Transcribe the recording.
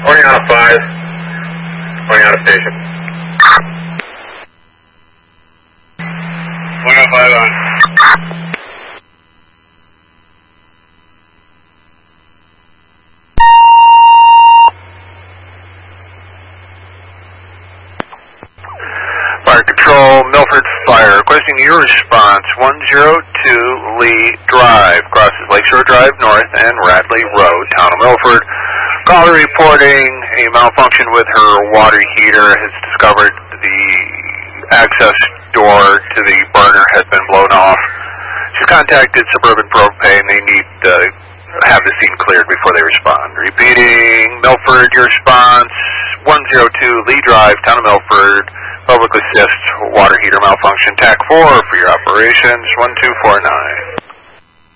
Oriana 5, Oriana Station. Oriana 5 on. Fire Control, Milford Fire, requesting your response, 102 Lee Drive, crosses Lakeshore Drive North and Radley Road, Town of Milford. Caller reporting a malfunction with her water heater, has discovered the access door to the burner has been blown off. She's contacted Suburban Propane. They need to have the scene cleared before they respond. Repeating, Milford, your response, 102 Lee Drive, Town of Milford, public assist, water heater malfunction, TAC 4 for your operations, 1249.